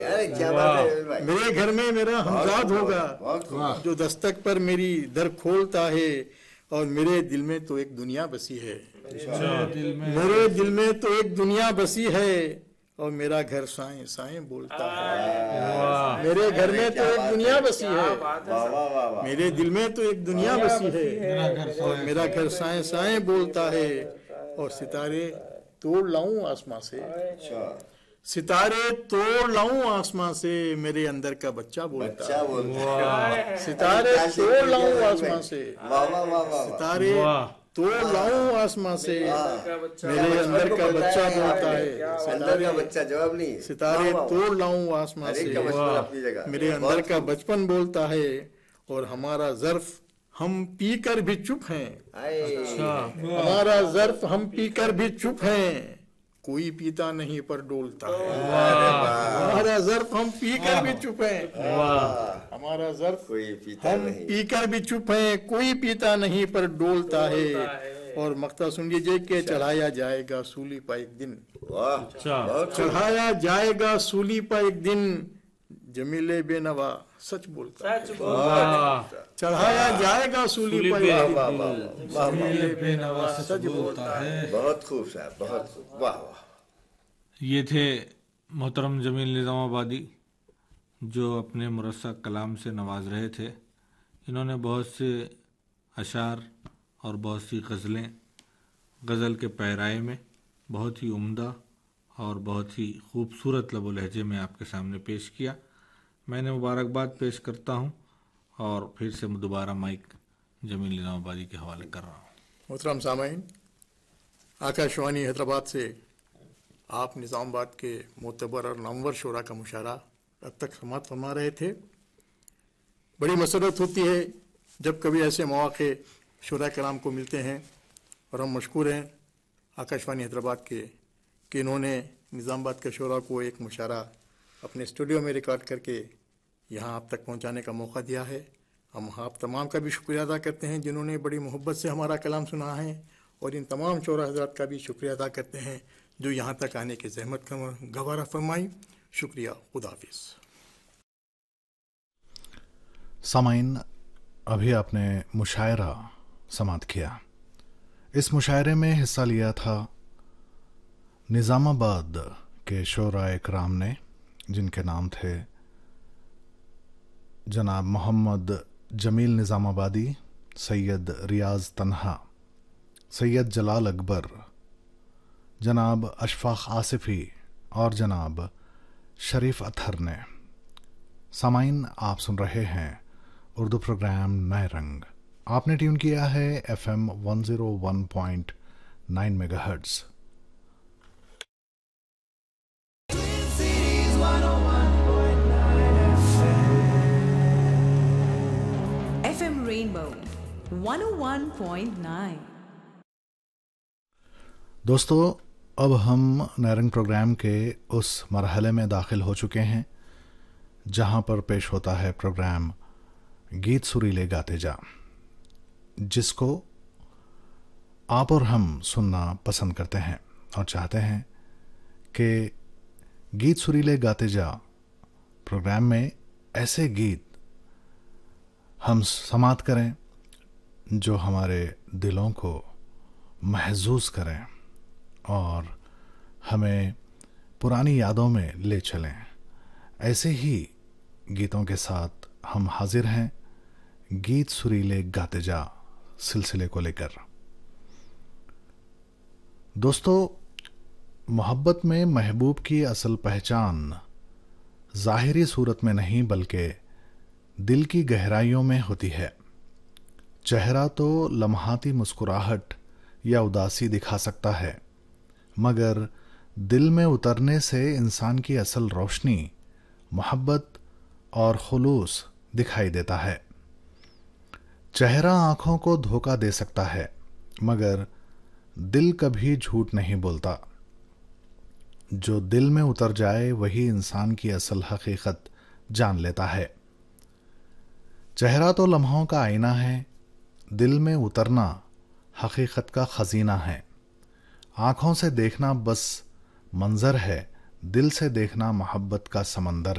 अरे क्या बात है विवेक भाई। मेरे घर में मेरा हमजाद होगा बहुत जो दस्तक पर मेरी दर खोलता है, और मेरे दिल में तो एक दुनिया बसी है। मेरे दिल में तो एक दुनिया बसी है, और मेरा घर साएं साएं बोलता है। मेरे घर में तो एक दुनिया बसी है। वाह वाह वाह वाह। मेरे दिल में तो एक दुनिया बसी है, और मेरा घर साएं साएं बोलता है। और सितारे तोड़ लाऊं आसमां से, अच्छा सितारे तोड़ लाऊं आसमां से, मेरे अंदर का बच्चा बोलता बच्चा है। बोलता है। सितारे तोड़ लाऊं आसमां से, वाह वाह वाह वाह। सितारे तोड़ लाऊं आसमां से, मेरे अंदर का बच्चा बोलता है। अंदर का बच्चा जवाब नहीं। सितारे तोड़ लाऊं आसमां हर एक से, का बचपन अपनी जगह। मेरे अंदर का बचपन बोलता है। और हमारा ज़र्फ हम पीकर भी चुप हैं, हमारा ज़र्फ हम पीकर भी चुप हैं, कोई पीता नहीं पर डोलता है। हमारा ज़र्फ हम पीकर भी चुप हैं, हमारा ज़र्फ कोई पीता हम नहीं। पीकर भी चुप हैं, कोई पीता नहीं पर डोलता है। और मक्ता सुन लीजिए कि चढ़ाया जाएगा सूली पर एक दिन, वाह बहुत चढ़ाया जाएगा सूली पर एक दिन, जमीले बेनवा सच बोलता है। चढ़ाया जाएगा सूली पर एक दिन, जमीले बेनवा सच बोलता है। बहुत खूब साहब, बहुत खूब। वाह वाह। ये थे मोहतरम जमील निज़ामाबादी, जो अपने मुरस्सा कलाम से नवाज रहे थे। इन्होंने बहुत से अशार और बहुत सी गज़लें गज़ल के पैराए में बहुत ही उम्दा और बहुत ही खूबसूरत लबो लहजे में आपके सामने पेश किया। मैंने मुबारकबाद पेश करता हूँ और फिर से दोबारा माइक जमील निज़ामाबादी के हवाले कर रहा हूँ। मोहतरम सामीन, आकाशवाणी हैदराबाद से आप निज़ामाबाद के मोतबर और नामवर शोरा का मुशायरा अब तक समाप्त फरमा रहे थे। बड़ी मसरत होती है जब कभी ऐसे मौके शोरा कराम को मिलते हैं, और हम मशकूर हैं आकाशवाणी हैदराबाद के कि इन्होंने निज़ामाबाद के शोरा को एक मुशायरा अपने स्टूडियो में रिकॉर्ड करके यहाँ आप तक पहुँचाने का मौका दिया है। हम आप तमाम का भी शुक्रिया अदा करते हैं जिन्होंने बड़ी मोहब्बत से हमारा कलाम सुना है, और इन तमाम शोरा हज़रात का भी शुक्रिया अदा करते हैं जो यहाँ तक आने की ज़हमत का गवारा फरमाई। शुक्रिया, खुदा हाफिज़। सामाइन, अभी आपने मुशायरा समात किया। इस मुशायरे में हिस्सा लिया था निज़ामाबाद के शोराए कराम ने, जिनके नाम थे जनाब मोहम्मद जमील निज़ामाबादी, सैयद रियाज तन्हा, सैयद जलाल अकबर, जनाब अशफाक आसिफी और जनाब शरीफ अतहर ने। सामाइन, आप सुन रहे हैं उर्दू प्रोग्राम नए रंग। आपने ट्यून किया है FM 101.9 मेगाहर्ट्ज़। FM Rainbow 101.9। दोस्तों, अब हम नैरंग प्रोग्राम के उस मरहले में दाखिल हो चुके हैं जहां पर पेश होता है प्रोग्राम गीत सुरीले गाते जा, जिसको आप और हम सुनना पसंद करते हैं और चाहते हैं कि गीत सुरीले गाते जा प्रोग्राम में ऐसे गीत हम समात करें जो हमारे दिलों को महसूस करें और हमें पुरानी यादों में ले चलें। ऐसे ही गीतों के साथ हम हाजिर हैं गीत सुरीले गाते जा सिलसिले को लेकर। दोस्तों, मोहब्बत में महबूब की असल पहचान ज़ाहिरी सूरत में नहीं बल्कि दिल की गहराइयों में होती है। चेहरा तो लम्हाती मुस्कुराहट या उदासी दिखा सकता है, मगर दिल में उतरने से इंसान की असल रोशनी, मोहब्बत और खुलूस दिखाई देता है। चेहरा आँखों को धोखा दे सकता है, मगर दिल कभी झूठ नहीं बोलता। जो दिल में उतर जाए वही इंसान की असल हकीकत जान लेता है। चेहरा तो लम्हों का आईना है, दिल में उतरना हकीकत का खजीना है। आँखों से देखना बस मंजर है, दिल से देखना मोहब्बत का समंदर